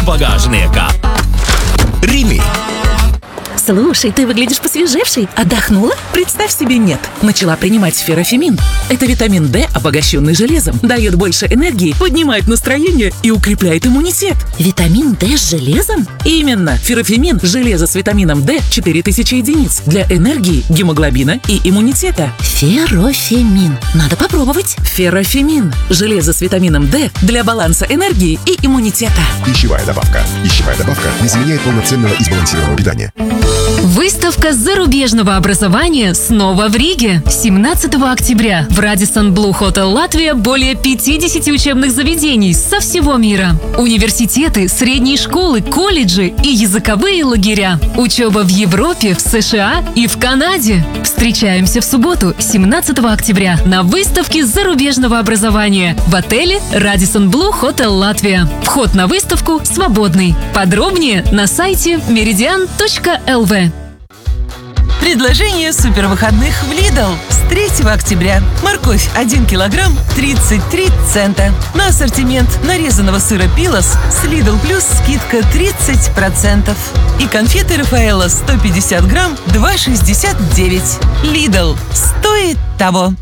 багажника. Рими. Слушай, ты выглядишь посвежевшей. Отдохнула? Представь себе, нет. Начала принимать феррофемин. Это витамин D, обогащенный железом. Дает больше энергии, поднимает настроение и укрепляет иммунитет. Витамин D с железом? Именно. Феррофемин – железо с витамином D 4000 единиц. Для энергии, гемоглобина и иммунитета. Феррофемин. Надо попробовать. Феррофемин – железо с витамином D для баланса энергии и иммунитета. Пищевая добавка. Пищевая добавка не заменяет полноценного и сбалансированного питания. Выставка зарубежного образования снова в Риге. 17 октября в Radisson Blu Hotel Латвия более 50 учебных заведений со всего мира. Университеты, средние школы, колледжи и языковые лагеря. Учеба в Европе, в США и в Канаде. Встречаемся в субботу, 17 октября на выставке зарубежного образования в отеле Radisson Blu Hotel Латвия. Вход на выставку свободный. Подробнее на сайте meridian.lv. Предложение супервыходных в Lidl с 3 октября. Морковь 1 килограмм 33 цента. На ассортимент нарезанного сыра Пилос с Lidl Plus скидка 30%. И конфеты Рафаэлло 150 грамм 2,69. Lidl. Стоит того.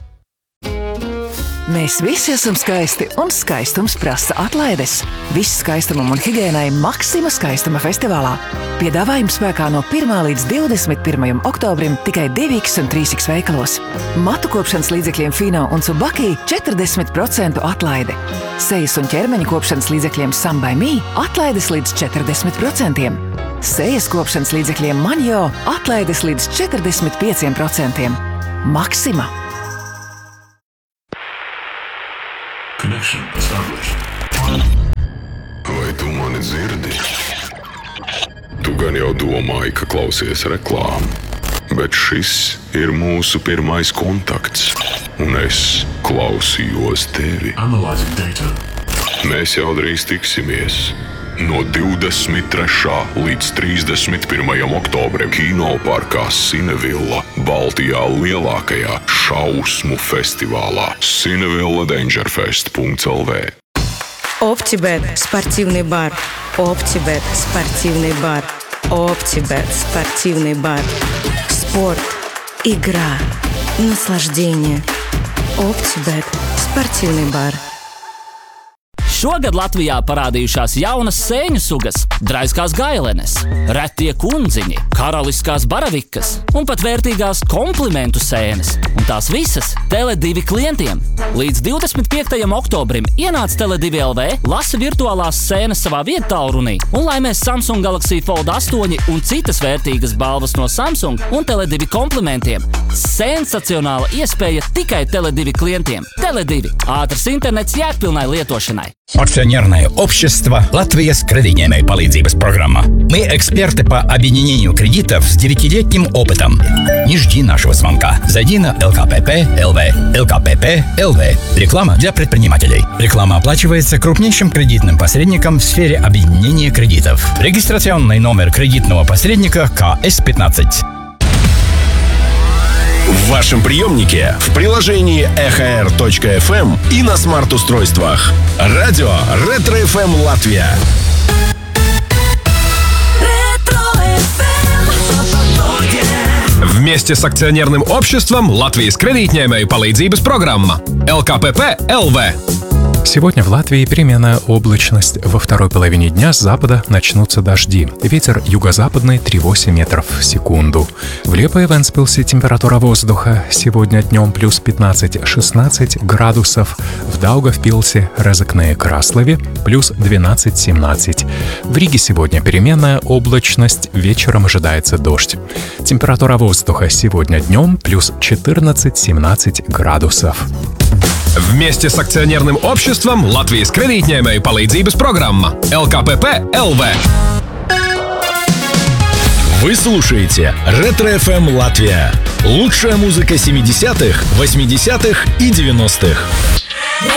Mēs visi esam skaisti, un skaistums prasa atlaides. Viss skaistumam un higiēnai Maxima skaistuma festivālā. Piedāvājums spēkā no 1. līdz 21. oktobrim tikai 2X un 3X veikalos. Matu kopšanas līdzekļiem Fino un Subaki 40% atlaide. Sejas un ķermeņa kopšanas līdzekļiem Sam by Me atlaides līdz 40%. Sejas kopšanas līdzekļiem Manjo atlaides līdz 45%. Maxima. Connection established. Vai tu mani dzirdi? Tu gan jau domāji, ka klausies reklāmu, bet šis ir mūsu pirmais kontakts, un es klausījos tevi. Analyzing data. Mēs jau drīz tiksimies. No 23. līdz 31. oktobrim Kinoparkā Cinevilla, Baltijā lielākajā šausmu festivālā cinevilla.dangerfest.lv. OptiBet – спортивный бар. OptiBet – спортивный бар. OptiBet – спортивный бар. Спорт, игра, наслаждение. OptiBet – спортивный бар. Šogad Latvijā parādījušās jaunas sēņu sugas, draiskās gailenes, retie kundziņi, karaliskās baravikas un pat vērtīgās komplimentu sēnes. Un tās visas Tele2 klientiem. Līdz 25. oktobrim ienāc Tele2 LV, lasa virtuālās sēnes savā viedtālrunī un laimēs Samsung Galaxy Fold 8 un citas vērtīgas balvas no Samsung un Tele2 komplimentiem. Sensacionāla iespēja tikai Tele2 klientiem. Tele2 – ātrs internets jēgpilnai lietošanai. Акционерное общество «Латвия с кредитной palīdzības программа». Мы эксперты по объединению кредитов с 9-летним опытом. Не жди нашего звонка. Зайди на LKPP.LV. LKPP.LV. Реклама для предпринимателей. Реклама оплачивается крупнейшим кредитным посредником в сфере объединения кредитов. Регистрационный номер кредитного посредника КС-15. В вашем приемнике, в приложении ekhr.fm и на смарт-устройствах. Радио Ретро-ФМ Латвия. Вместе с акционерным обществом Латвijas kredītņēmēju palīdzības программа LKPP.LV. Сегодня в Латвии переменная облачность. Во второй половине дня с запада начнутся дожди. Ветер юго-западный 3,8 метров в секунду. В Лепое Вентспилсе температура воздуха сегодня днем плюс 15-16 градусов. В Даугавпилсе, Резекне и Краслове плюс 12-17. В Риге сегодня переменная облачность. Вечером ожидается дождь. Температура воздуха сегодня днем плюс 14-17 градусов. Вместе с акционерным обществом Латвijas kredītņēmēju palīdzības программа LKPP.LV. Вы слушаете Ретро-ФМ Латвия. Лучшая музыка 70-х, 80-х и 90-х.